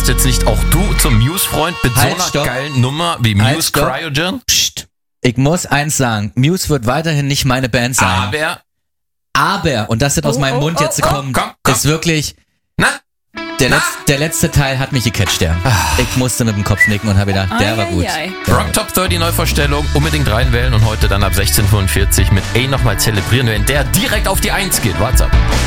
jetzt nicht auch du zum Muse-Freund mit so einer geilen Nummer wie Muse Cryogen? Psst. Ich muss eins sagen, Muse wird weiterhin nicht meine Band sein. Aber, und das wird aus meinem Mund jetzt kommen, ist wirklich... Der letzte Teil hat mich gecatcht, ja. Ich musste mit dem Kopf nicken und habe gedacht, der war gut. Rock Top 30 Neuvorstellung, unbedingt reinwählen und heute dann ab 16:45 mit nochmal zelebrieren, wenn der direkt auf die 1 geht. What's up?